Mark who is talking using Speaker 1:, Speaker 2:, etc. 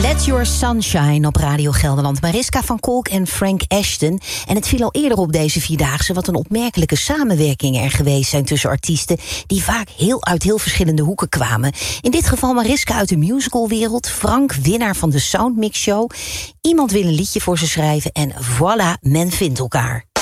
Speaker 1: Let Your Sunshine op Radio Gelderland. Mariska van Kolk en Frank Ashton. En het viel al eerder op deze Vierdaagse wat een opmerkelijke samenwerkingen er geweest zijn tussen artiesten die vaak uit heel verschillende hoeken kwamen. In dit geval Mariska uit de musicalwereld, Frank, winnaar van de Soundmix Show. Iemand wil een liedje voor ze schrijven en voilà, men vindt elkaar.